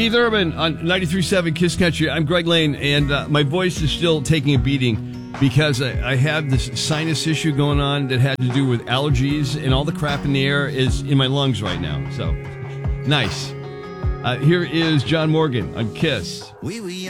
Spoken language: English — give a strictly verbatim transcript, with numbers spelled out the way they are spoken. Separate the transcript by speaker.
Speaker 1: Keith Urban on ninety-three point seven Kiss Country. I'm Greg Lane, and uh, my voice is still taking a beating because I, I have this sinus issue going on that had to do with allergies, and all the crap in the air is in my lungs right now. So, nice. Uh, here is John Morgan on Kiss.
Speaker 2: We were young.